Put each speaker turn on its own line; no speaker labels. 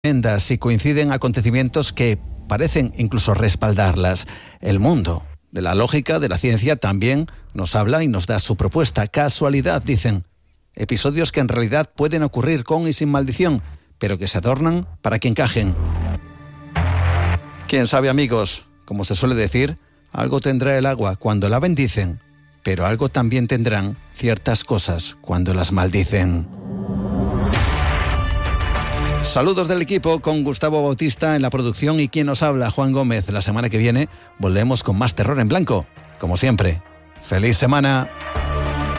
y coinciden acontecimientos que parecen incluso respaldarlas. El mundo de la lógica, de la ciencia, también nos habla y nos da su propuesta. Casualidad, dicen. Episodios que en realidad pueden ocurrir con y sin maldición, pero que se adornan para que encajen. Quién sabe, amigos, como se suele decir, algo tendrá el agua cuando la bendicen, pero algo también tendrán ciertas cosas cuando las maldicen. Saludos del equipo con Gustavo Bautista en la producción y quien nos habla, Juan Gómez. La semana que viene volvemos con más Terror en Blanco. Como siempre, ¡feliz semana!